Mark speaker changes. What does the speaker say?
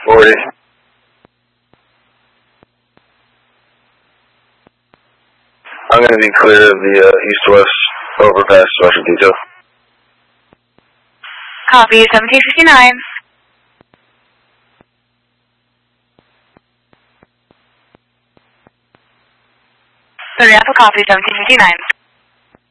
Speaker 1: 40. I'm going to be clear of the east-west overpass special detail.
Speaker 2: Copy, 1759. Sorry, Alpha copy, 1759.